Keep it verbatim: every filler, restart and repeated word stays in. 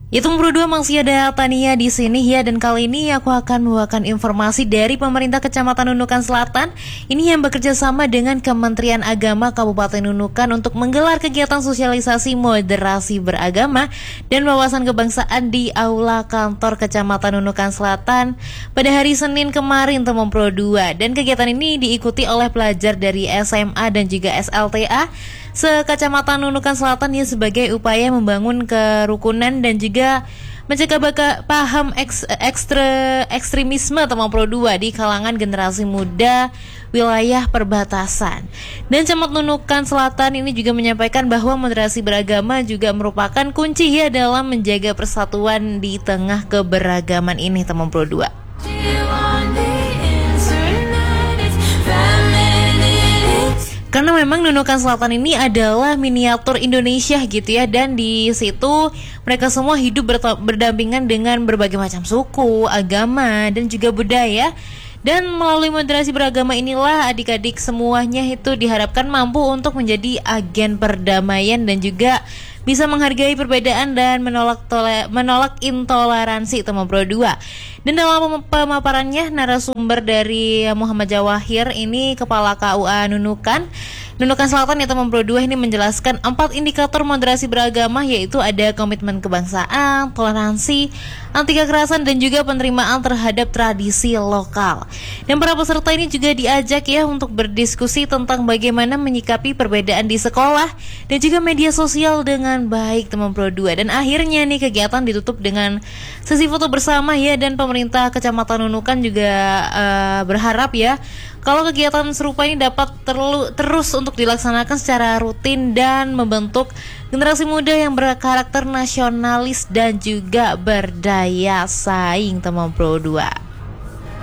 Itu berdua masih ada Tania di sini ya, dan kali ini aku akan membawakan informasi dari pemerintah Kecamatan Nunukan Selatan. Ini yang bekerja sama dengan Kementerian Agama Kabupaten Nunukan untuk menggelar kegiatan sosialisasi moderasi beragama dan wawasan kebangsaan di Aula Kantor Kecamatan Nunukan Selatan pada hari Senin kemarin, teman Pro dua. Dan kegiatan ini diikuti oleh pelajar dari S M A dan juga S L T A se-Kecamatan Nunukan Selatan ya, sebagai upaya membangun kerukunan dan juga mencegah baka, paham eks, ekstre, ekstremisme teman Pro dua di kalangan generasi muda wilayah perbatasan. Dan Camat Nunukan Selatan ini juga menyampaikan bahwa moderasi beragama juga merupakan kunci ya dalam menjaga persatuan di tengah keberagaman ini teman Pro dua. Karena memang Nunukan Selatan ini adalah miniatur Indonesia gitu ya, dan di situ mereka semua hidup berdampingan dengan berbagai macam suku, agama, dan juga budaya. Dan melalui moderasi beragama inilah adik-adik semuanya itu diharapkan mampu untuk menjadi agen perdamaian dan juga bisa menghargai perbedaan dan menolak tole, menolak intoleransi teman Pro dua. Dan dalam pemaparannya, narasumber dari Muhammad Jawahir ini Kepala K U A Nunukan Nunukan Selatan ya teman Pro dua ini menjelaskan empat indikator moderasi beragama, yaitu ada komitmen kebangsaan, toleransi, anti kekerasan, dan juga penerimaan terhadap tradisi lokal. Dan para peserta ini juga diajak ya untuk berdiskusi tentang bagaimana menyikapi perbedaan di sekolah dan juga media sosial dengan baik teman Pro dua. Dan akhirnya nih kegiatan ditutup dengan sesi foto bersama ya, dan pemerintah Kecamatan Nunukan juga uh, berharap ya kalau kegiatan serupa ini dapat terlu, terus untuk dilaksanakan secara rutin dan membentuk generasi muda yang berkarakter nasionalis dan juga berdaya saing teman Pro dua.